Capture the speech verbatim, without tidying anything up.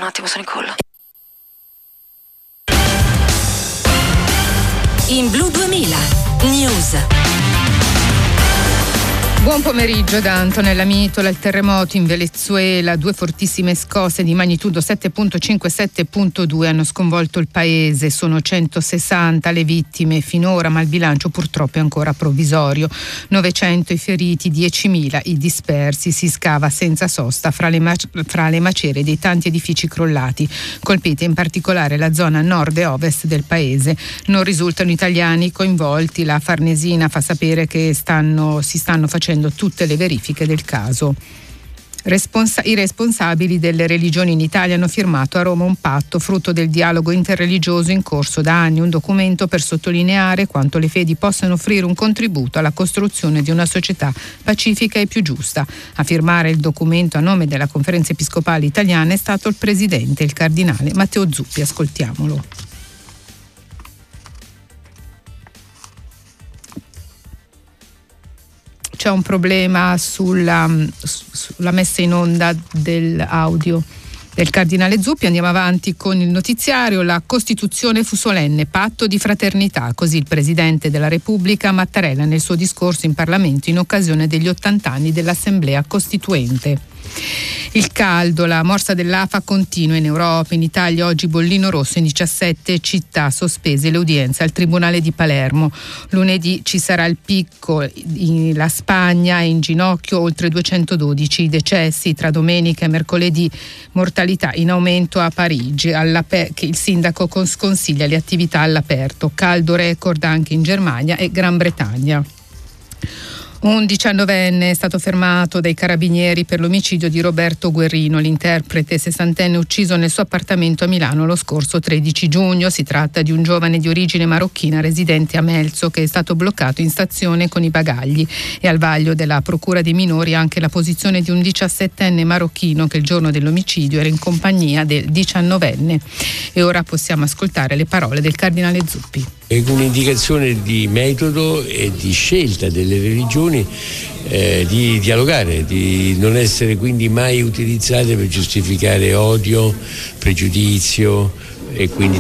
un attimo, sono in call. In Blu duemila News. Buon pomeriggio da Antonella Mitola. Il terremoto in Venezuela, due fortissime scosse di magnitudo sette virgola cinque e sette virgola due hanno sconvolto il paese. Sono centosessanta le vittime finora, ma il bilancio purtroppo è ancora provvisorio. novecento i feriti, diecimila i dispersi. Si scava senza sosta fra le, ma- fra le macerie dei tanti edifici crollati, colpite in particolare la zona nord e ovest del paese. Non risultano italiani coinvolti. La Farnesina fa sapere che stanno, si stanno facendo tutte le verifiche del caso. Responsa- I responsabili delle religioni in Italia hanno firmato a Roma un patto frutto del dialogo interreligioso in corso da anni, un documento per sottolineare quanto le fedi possano offrire un contributo alla costruzione di una società pacifica e più giusta. A firmare il documento a nome della Conferenza Episcopale Italiana è stato il presidente, il cardinale Matteo Zuppi. Ascoltiamolo. C'è un problema sulla, sulla messa in onda dell'audio del cardinale Zuppi. Andiamo avanti con il notiziario. La Costituzione fu solenne, patto di fraternità, così il Presidente della Repubblica Mattarella nel suo discorso in Parlamento in occasione degli ottanta anni dell'Assemblea Costituente. Il caldo, la morsa dell'A F A continua in Europa. In Italia oggi bollino rosso in diciassette città, sospese le udienze al Tribunale di Palermo. Lunedì ci sarà il picco, in, la Spagna è in ginocchio, oltre duecentododici decessi tra domenica e mercoledì, mortalità in aumento a Parigi, che il sindaco sconsiglia le attività all'aperto. Caldo record anche in Germania e Gran Bretagna. Un diciannovenne è stato fermato dai carabinieri per l'omicidio di Roberto Guerrino, l'interprete sessantenne ucciso nel suo appartamento a Milano lo scorso tredici giugno. Si tratta di un giovane di origine marocchina residente a Melzo che è stato bloccato in stazione con i bagagli. E al vaglio della Procura dei minori anche la posizione di un diciassettenne marocchino che il giorno dell'omicidio era in compagnia del diciannovenne. E ora possiamo ascoltare le parole del cardinale Zuppi. È un'indicazione di metodo e di scelta delle religioni eh, di dialogare, di non essere quindi mai utilizzate per giustificare odio, pregiudizio e quindi